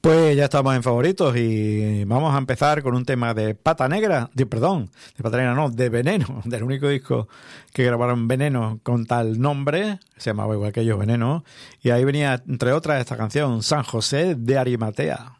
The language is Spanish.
Pues ya estamos en favoritos y vamos a empezar con un tema de Pata Negra, de Pata Negra no, de Veneno, del único disco que grabaron Veneno con tal nombre, se llamaba igual que ellos Veneno, y ahí venía, entre otras, esta canción, San José de Arimatea.